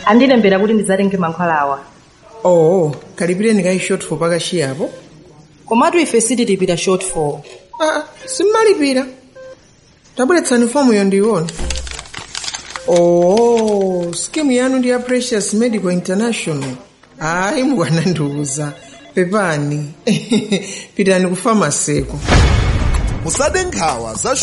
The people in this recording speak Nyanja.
andilembera kuti ndizatenge mankhwalawa. Oh, kalipireni kai shortfall pakashiyapo. Komatu ife sitilipira shortfall. Simmalipira. Tabuletsani fomu yo ndione. Oh, scheme yanu ndi ya Precious Medical International. Hayi mukwanandiuza. Pepani. Pitani ku pharmacy ko. Musade nkhawa za